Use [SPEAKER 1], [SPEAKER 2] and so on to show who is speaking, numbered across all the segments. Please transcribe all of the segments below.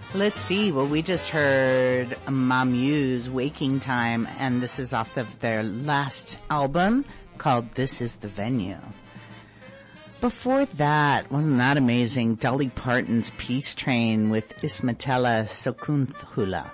[SPEAKER 1] Let's see. Well, we just heard Mamu's Waking Time, and this is off of their last album called This Is the Venue. Before that, wasn't that amazing? Dolly Parton's Peace Train with Ismatella Sokunthula.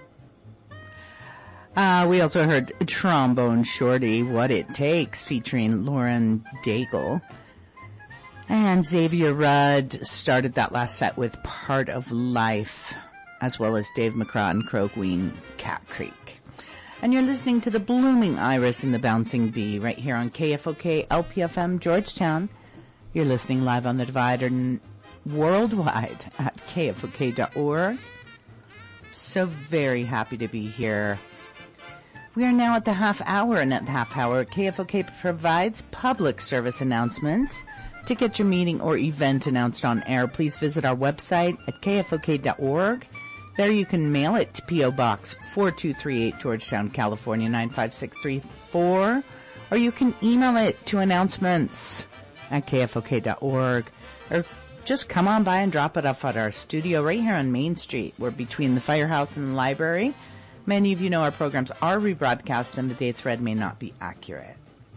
[SPEAKER 1] We also heard Trombone Shorty, What It Takes, featuring Lauren Daigle. And Xavier Rudd started that last set with Part of Life, as well as Dave McCraw and Crow Queen, Cat Creek. And you're listening to the Blooming Iris and the Bouncing Bee right here on KFOK LPFM Georgetown. You're listening live on the Divide and worldwide at KFOK.org. So very happy to be here. We are now at the half hour, and at the half hour, KFOK provides public service announcements. To get your meeting or event announced on air, please visit our website at kfok.org. There you can mail it to P.O. Box 4238, Georgetown, California 95634, or you can email it to announcements at kfok.org, or just come on by and drop it off at our studio right here on Main Street. We're between the firehouse and the library. Many of you know our programs are rebroadcast and the dates read may not be accurate.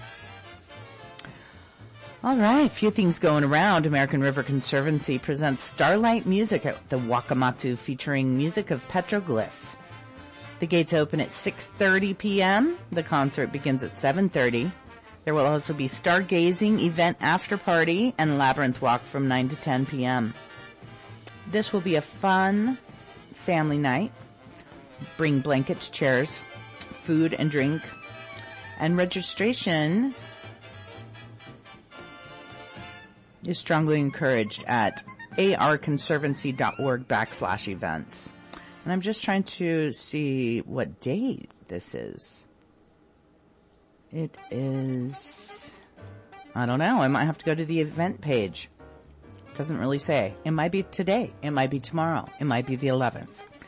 [SPEAKER 1] All right, a few things going around. American River Conservancy presents Starlight Music at the Wakamatsu, featuring music of Petroglyph. The gates open at 6:30 p.m. The concert begins at 7:30. There will also be stargazing, event after party, and labyrinth walk from 9 to 10 p.m. This will be a fun family night. Bring blankets, chairs, food, and drink. And registration is strongly encouraged at arconservancy.org/events. And I'm just trying to see what date this is. It is, I don't know. I might have to go to the event page. It doesn't really say. It might be today. It might be tomorrow. It might be the 11th.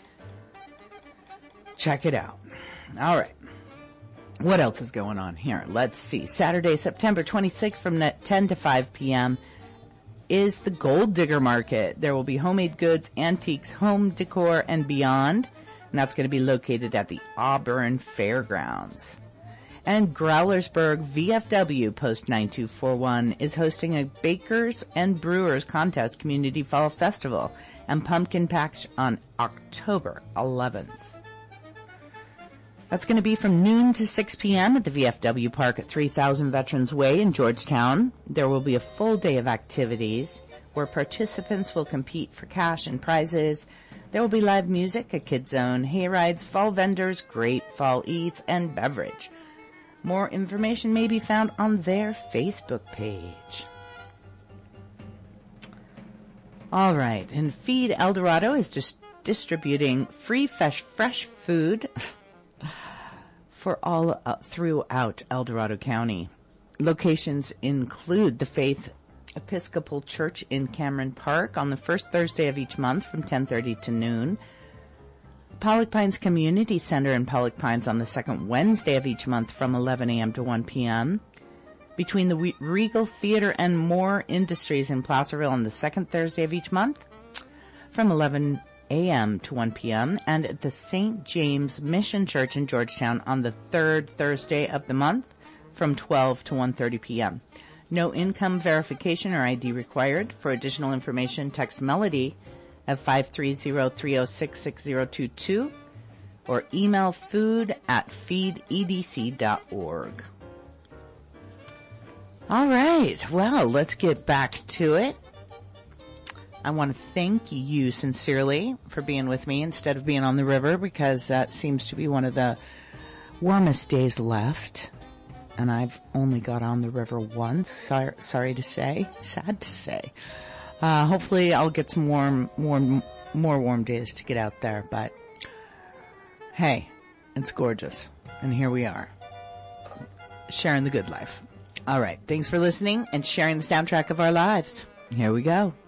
[SPEAKER 1] Check it out. All right. What else is going on here? Let's see. Saturday, September 26th from 10 to 5 p.m. is the Gold Digger Market. There will be homemade goods, antiques, home decor, and beyond. And that's going to be located at the Auburn Fairgrounds. And Growlersburg VFW Post 9241 is hosting a Bakers and Brewers Contest Community Fall Festival and Pumpkin Patch on October 11th. That's going to be from noon to 6 p.m. at the VFW Park at 3000 Veterans Way in Georgetown. There will be a full day of activities where participants will compete for cash and prizes. There will be live music, a kid zone, hay rides, fall vendors, great fall eats, and beverage. More information may be found on their Facebook page. All right, and Feed El Dorado is just distributing free fresh food for all throughout El Dorado County. Locations include the Faith Episcopal Church in Cameron Park on the first Thursday of each month from 10:30 to noon. Pollock Pines Community Center in Pollock Pines on the second Wednesday of each month from 11 a.m. to 1 p.m. Between the Regal Theater and Moore Industries in Placerville on the second Thursday of each month from 11 a.m. to 1 p.m. and at the St. James Mission Church in Georgetown on the third Thursday of the month from 12 to 1:30 p.m. No income verification or ID required. For additional information, text Melody at 530-306-6022 or email food@feededc.org. All right. Well, let's get back to it. I want to thank you sincerely for being with me instead of being on the river, because that seems to be one of the warmest days left. And I've only got on the river once. Sorry to say. Sad to say. Hopefully I'll get some more warm days to get out there. But hey, it's gorgeous. And here we are, sharing the good life. All right. Thanks for listening and sharing the soundtrack of our lives. Here we go.